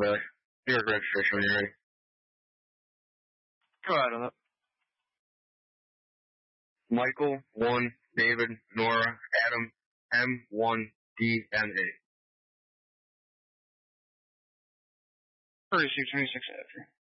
the New York registration when you're ready. Go ahead with it. Michael 1, David, Nora, Adam, M1DNA. 3626 after.